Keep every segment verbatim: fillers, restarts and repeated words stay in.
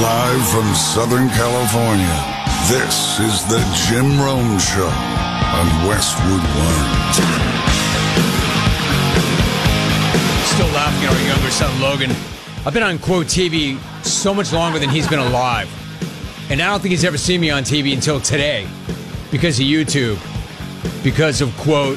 Live from Southern California, this is the Jim Rome Show on Westwood One. Still laughing at our younger son, Logan. I've been on, quote, T V so much longer than he's been alive. And I don't think he's ever seen me on T V until today because of YouTube. Because of, quote,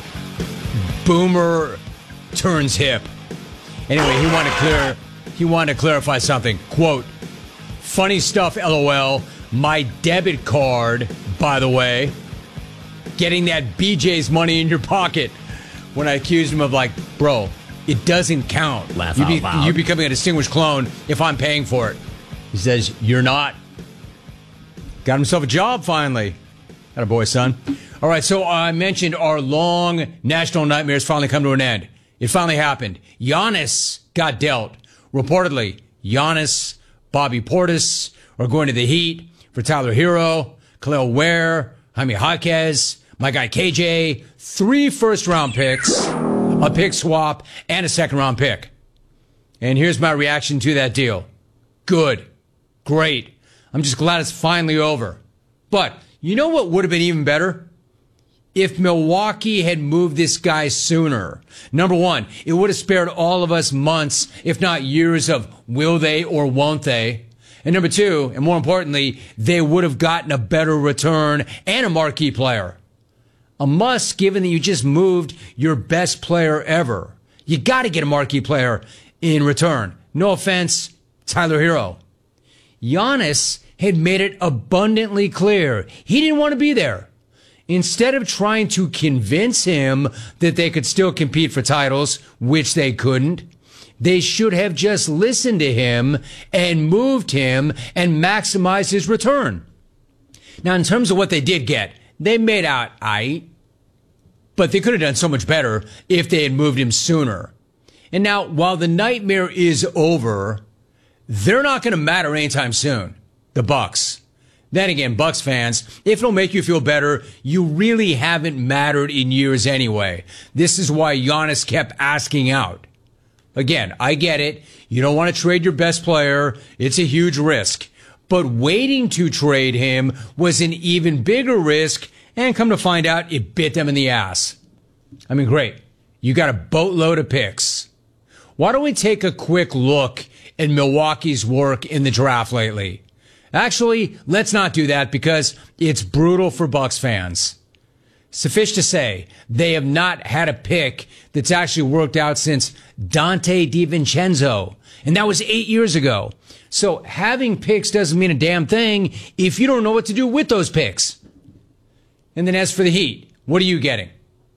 boomer turns hip. Anyway, he wanted to clear, he wanted to clarify something. Quote, funny stuff, LOL. My debit card, by the way, getting that B J's money in your pocket. When I accused him of, like, bro, it doesn't count. Laugh you out be, loud. You're becoming a distinguished clone if I'm paying for it. He says, you're not. Got himself a job, finally. Got a boy, son. All right, so I mentioned our long national nightmares finally come to an end. It finally happened. Giannis got dealt. Reportedly, Giannis, Bobby Portis are going to the Heat for Tyler Hero, Khalil Ware, Jaime Jaquez, my guy K J, three first-round picks, a pick swap, and a second-round pick. And here's my reaction to that deal. Good. Great. I'm just glad it's finally over. But you know what would have been even better? If Milwaukee had moved this guy sooner. Number one, it would have spared all of us months, if not years, of will they or won't they. And number two, and more importantly, they would have gotten a better return and a marquee player. A must, given that you just moved your best player ever. You got to get a marquee player in return. No offense, Tyler Hero. Giannis had made it abundantly clear he didn't want to be there. Instead of trying to convince him that they could still compete for titles, which they couldn't, they should have just listened to him and moved him and maximized his return. Now, in terms of what they did get, they made out aight, but they could have done so much better if they had moved him sooner. And now, while the nightmare is over, they're not going to matter anytime soon, the Bucks. Then again, Bucks fans, if it'll make you feel better, you really haven't mattered in years anyway. This is why Giannis kept asking out. Again, I get it. You don't want to trade your best player. It's a huge risk. But waiting to trade him was an even bigger risk, and come to find out, it bit them in the ass. I mean, great. You got a boatload of picks. Why don't we take a quick look at Milwaukee's work in the draft lately? Actually, let's not do that because it's brutal for Bucks fans. Suffice to say, they have not had a pick that's actually worked out since Dante DiVincenzo, and that was eight years ago. So having picks doesn't mean a damn thing if you don't know what to do with those picks. And then as for the Heat, what are you getting?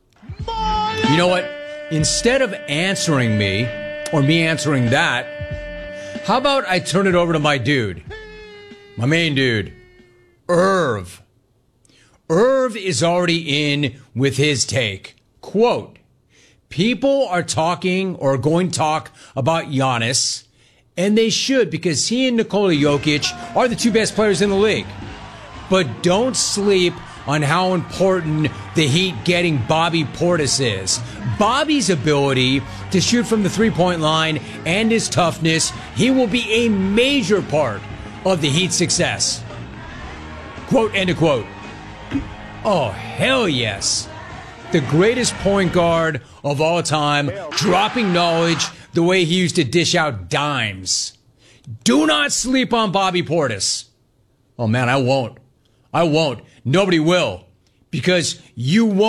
You know what? Instead of answering me, or me answering that, how about I turn it over to my dude? My main dude, Irv. Irv is already in with his take. Quote, people are talking or going to talk about Giannis, and they should because he and Nikola Jokic are the two best players in the league. But don't sleep on how important the Heat getting Bobby Portis is. Bobby's ability to shoot from the three-point line and his toughness, he will be a major part of the Heat's success. Quote, end of quote. Oh, hell yes. The greatest point guard of all time, dropping knowledge the way he used to dish out dimes. Do not sleep on Bobby Portis. Oh, man, I won't. I won't. Nobody will. Because you won't.